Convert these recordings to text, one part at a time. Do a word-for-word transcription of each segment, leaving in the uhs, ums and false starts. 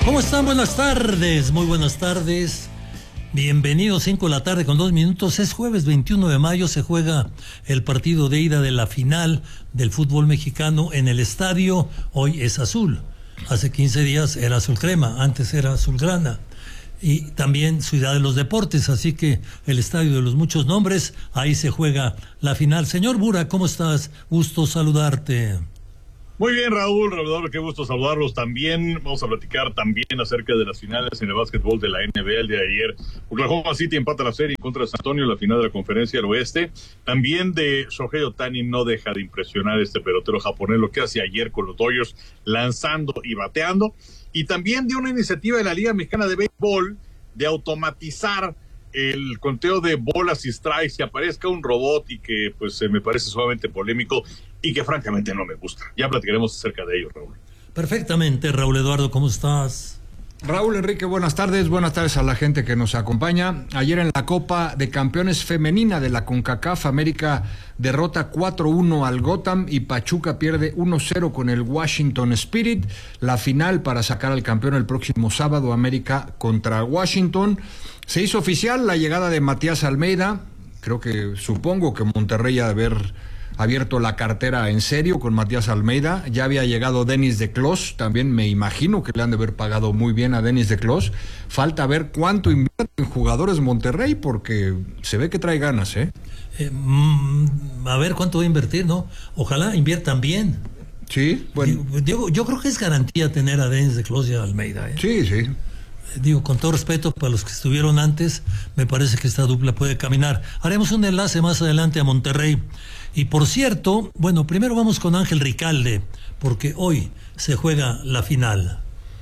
¿Cómo están? Buenas tardes, muy buenas tardes. Bienvenidos, cinco de la tarde con dos minutos. Es jueves veintiuno de mayo, se juega el partido de ida de la final del fútbol mexicano en el estadio. Hoy es azul. Hace quince días era azul crema, antes era azul grana. Y también Ciudad de los Deportes, así que el estadio de los muchos nombres, ahí se juega la final. Señor Bura, ¿cómo estás? Gusto saludarte. Muy bien, Raúl, Raúl, qué gusto saludarlos también. Vamos a platicar también acerca de las finales en el básquetbol de la N B A el día de ayer. Oklahoma City empata la serie contra San Antonio, la final de la Conferencia del Oeste. También de Shohei Ohtani, no deja de impresionar este pelotero japonés, lo que hace ayer con los Dodgers, lanzando y bateando. Y también de una iniciativa de la Liga Mexicana de Béisbol de automatizar el conteo de bolas y strikes, que aparezca un robot y que pues me parece sumamente polémico y que francamente no me gusta. Ya platicaremos acerca de ello, Raúl. Perfectamente, Raúl Eduardo, ¿cómo estás? Raúl Enrique, buenas tardes, buenas tardes a la gente que nos acompaña. Ayer en la Copa de Campeones Femenina de la CONCACAF, América derrota cuatro uno al Gotham y Pachuca pierde uno cero con el Washington Spirit. La final para sacar al campeón el próximo sábado, América contra Washington. Se hizo oficial la llegada de Matías Almeida. Creo que, supongo que Monterrey ha de haber abierto la cartera en serio con Matías Almeida. Ya había llegado Denis de Clos, también me imagino que le han de haber pagado muy bien a Denis de Clos. Falta ver cuánto invierte en jugadores Monterrey, porque se ve que trae ganas, ¿eh? eh mm, a ver cuánto va a invertir, ¿no? Ojalá inviertan bien. Sí, bueno. Digo, yo creo que es garantía tener a Denis de Clos y a Almeida, ¿eh? Sí, sí. Digo, con todo respeto para los que estuvieron antes, me parece que esta dupla puede caminar. Haremos un enlace más adelante a Monterrey. Y por cierto, bueno, primero vamos con Ángel Ricalde, porque hoy se juega la final.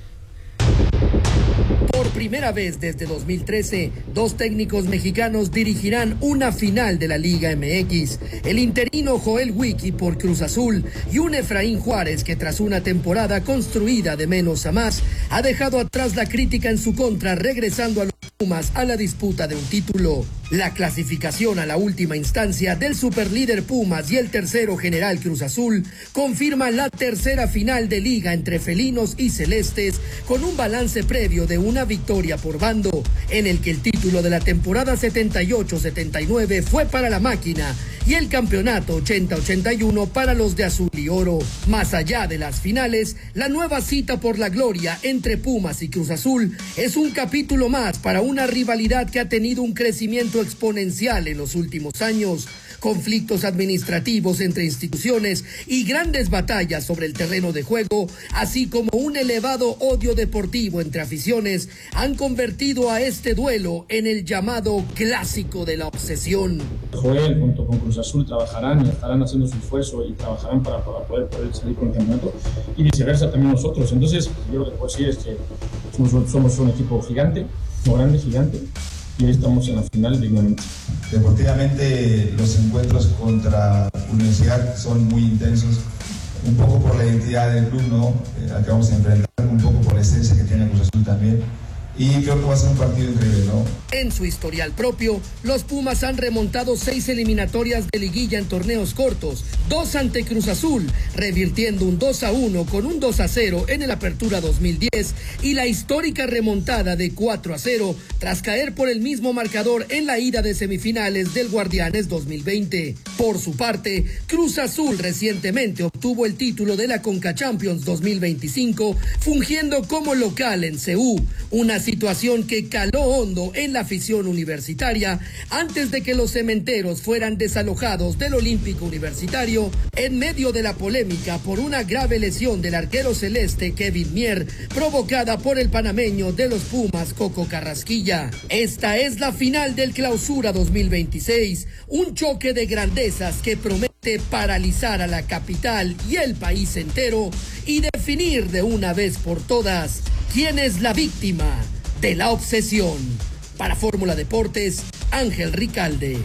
Por primera vez desde dos mil trece, dos técnicos mexicanos dirigirán una final de la Liga M X. El interino Joel Wiki por Cruz Azul y un Efraín Juárez que tras una temporada construida de menos a más, ha dejado atrás la crítica en su contra, regresando a los Pumas a la disputa de un título. La clasificación a la última instancia del superlíder Pumas y el tercero general Cruz Azul confirma la tercera final de liga entre felinos y celestes, con un balance previo de una victoria por bando, en el que el título de la temporada setenta y ocho setenta y nueve fue para la máquina y el campeonato ochenta ochenta y uno para los de azul y oro. Más allá de las finales, la nueva cita por la gloria entre Pumas y Cruz Azul es un capítulo más para una rivalidad que ha tenido un crecimiento exponencial en los últimos años. Conflictos administrativos entre instituciones y grandes batallas sobre el terreno de juego, así como un elevado odio deportivo entre aficiones, han convertido a este duelo en el llamado clásico de la obsesión. Joel junto con Cruz Azul trabajarán y estarán haciendo su esfuerzo y trabajarán para, para poder, poder salir con el campeonato, y viceversa también nosotros. Entonces yo lo que puedo decir es que somos, somos un equipo gigante, muy grande, gigante, y hoy estamos en la final dignamente. Deportivamente los encuentros contra Universidad son muy intensos, un poco por la identidad del club, ¿no? Eh, al que vamos a enfrentar, un poco por la esencia que tiene Cruz Azul también. Y creo que va a ser un partido increíble, ¿no? En su historial propio, los Pumas han remontado seis eliminatorias de liguilla en torneos cortos, dos ante Cruz Azul, revirtiendo un dos a uno con un dos a cero en el Apertura dos mil diez y la histórica remontada de cuatro a cero tras caer por el mismo marcador en la ida de semifinales del Guardianes dos mil veinte. Por su parte, Cruz Azul recientemente obtuvo el título de la Conca Champions dos mil veinticinco, fungiendo como local en Seúl, una situación que caló hondo en la afición universitaria antes de que los cementeros fueran desalojados del Olímpico Universitario en medio de la polémica por una grave lesión del arquero celeste Kevin Mier, provocada por el panameño de los Pumas Coco Carrasquilla. Esta es la final del Clausura dos mil veintiséis, un choque de grandezas que promete paralizar a la capital y el país entero y definir de una vez por todas quién es la víctima de la obsesión. Para Fórmula Deportes, Ángel Ricalde.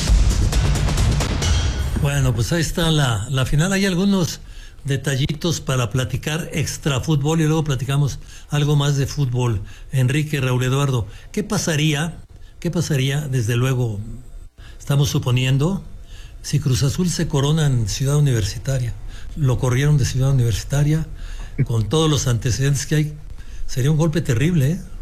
Bueno, pues ahí está la, la final. Hay algunos detallitos para platicar extra fútbol y luego platicamos algo más de fútbol. Enrique, Raúl Eduardo, ¿qué pasaría? ¿Qué pasaría? Desde luego, estamos suponiendo, si Cruz Azul se corona en Ciudad Universitaria. Lo corrieron de Ciudad Universitaria con todos los antecedentes que hay. sería un golpe terrible, ¿eh?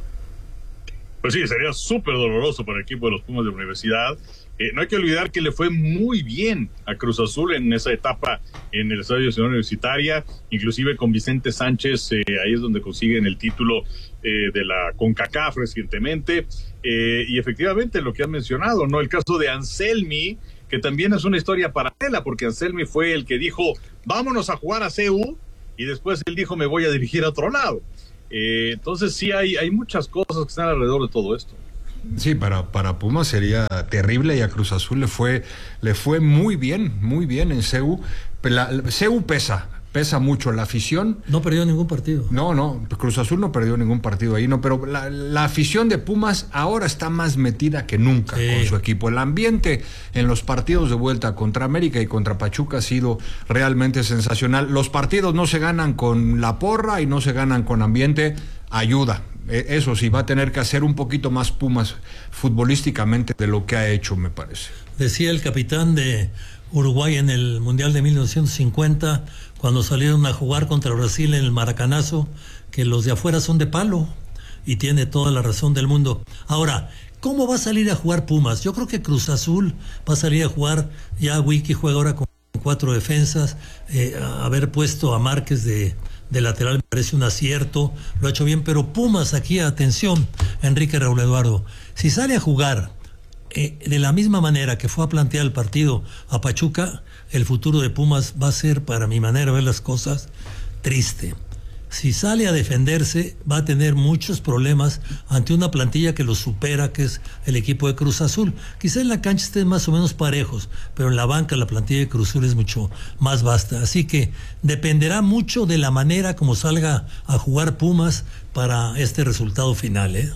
Pues sí, sería súper doloroso para el equipo de los Pumas de la Universidad. Eh, no hay que olvidar que le fue muy bien a Cruz Azul en esa etapa en el Estadio Ciudad Universitaria, inclusive con Vicente Sánchez, eh, ahí es donde consiguen el título eh, de la CONCACAF recientemente, eh, y efectivamente lo que han mencionado, ¿no? El caso de Anselmi, que también es una historia paralela, porque Anselmi fue el que dijo, vámonos a jugar a C U, y después él dijo, me voy a dirigir a otro lado. Eh, entonces sí hay, hay muchas cosas que están alrededor de todo esto. Sí, para, para Pumas sería terrible, y a Cruz Azul le fue, le fue muy bien, muy bien en C U. La, C U pesa, pesa mucho la afición. No perdió ningún partido. No, no, Cruz Azul no perdió ningún partido ahí, no, pero la, la afición de Pumas ahora está más metida que nunca sí. con su equipo. El ambiente en los partidos de vuelta contra América y contra Pachuca ha sido realmente sensacional. Los partidos no se ganan con la porra y no se ganan con ambiente, ayuda. Eso sí, va a tener que hacer un poquito más Pumas futbolísticamente de lo que ha hecho, me parece. Decía el capitán de Uruguay en el Mundial de mil novecientos cincuenta, cuando salieron a jugar contra Brasil en el Maracanazo, que los de afuera son de palo, y tiene toda la razón del mundo. Ahora, ¿cómo va a salir a jugar Pumas? Yo creo que Cruz Azul va a salir a jugar, ya Wiki juega ahora con cuatro defensas, eh, haber puesto a Márquez de... de lateral me parece un acierto, lo ha hecho bien, pero Pumas aquí, atención, Enrique Raúl Eduardo, si sale a jugar eh, de la misma manera que fue a plantear el partido a Pachuca, el futuro de Pumas va a ser, para mi manera de ver las cosas, triste. Si sale a defenderse, va a tener muchos problemas ante una plantilla que lo supera, que es el equipo de Cruz Azul. Quizá en la cancha estén más o menos parejos, pero en la banca la plantilla de Cruz Azul es mucho más vasta. Así que dependerá mucho de la manera como salga a jugar Pumas para este resultado final, ¿eh?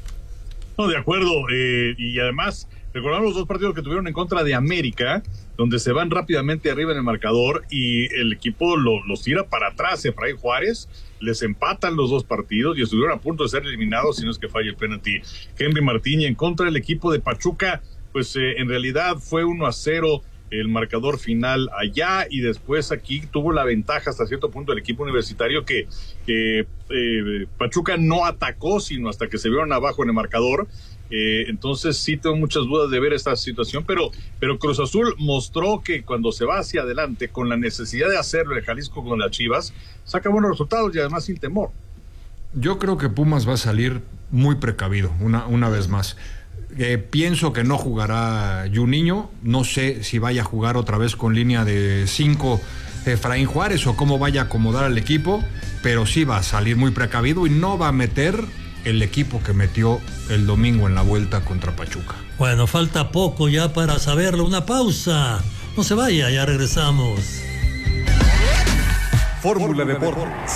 No, de acuerdo. Eh, y además, recordamos los dos partidos que tuvieron en contra de América, donde se van rápidamente arriba en el marcador y el equipo lo, los tira para atrás. Efraín Juárez, les empatan los dos partidos y estuvieron a punto de ser eliminados si no es que falla el penalti Henry Martín. Y en contra del equipo de Pachuca, pues eh, en realidad fue uno a cero el marcador final allá, y después aquí tuvo la ventaja hasta cierto punto el equipo universitario, que eh, eh, Pachuca no atacó sino hasta que se vieron abajo en el marcador. Eh, entonces sí tengo muchas dudas de ver esta situación, pero, pero Cruz Azul mostró que cuando se va hacia adelante con la necesidad de hacerlo en Jalisco con las Chivas, saca buenos resultados y además sin temor. Yo creo que Pumas va a salir muy precavido, una, una vez más. Eh, pienso que no jugará Juninho, no sé si vaya a jugar otra vez con línea de cinco Efraín Juárez o cómo vaya a acomodar al equipo, pero sí va a salir muy precavido y no va a meter el equipo que metió el domingo en la vuelta contra Pachuca. Bueno, falta poco ya para saberlo. Una pausa. No se vaya, ya regresamos. Fórmula Deportes.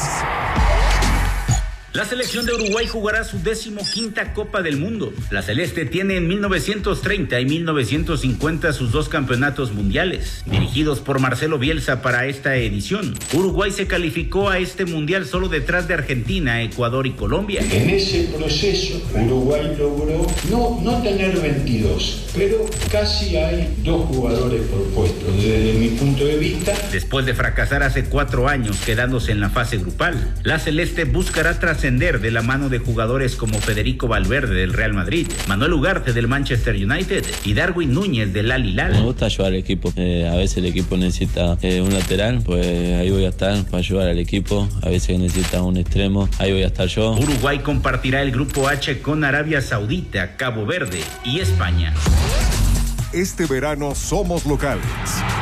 La selección de Uruguay jugará su decimoquinta Copa del Mundo. La Celeste tiene en mil novecientos treinta y mil novecientos cincuenta sus dos campeonatos mundiales, dirigidos por Marcelo Bielsa para esta edición. Uruguay se calificó a este mundial solo detrás de Argentina, Ecuador y Colombia. En ese proceso, Uruguay logró no, no tener veintidós, pero casi hay dos jugadores por puesto, desde mi punto de vista. Después de fracasar hace cuatro años quedándose en la fase grupal, la Celeste buscará trascender de la mano de jugadores como Federico Valverde del Real Madrid, Manuel Ugarte del Manchester United y Darwin Núñez del Al Hilal. Me gusta ayudar al equipo, eh, a veces el equipo necesita eh, un lateral, pues ahí voy a estar para ayudar al equipo, a veces necesita un extremo, ahí voy a estar yo. Uruguay compartirá el grupo H con Arabia Saudita, Cabo Verde y España. Este verano somos locales.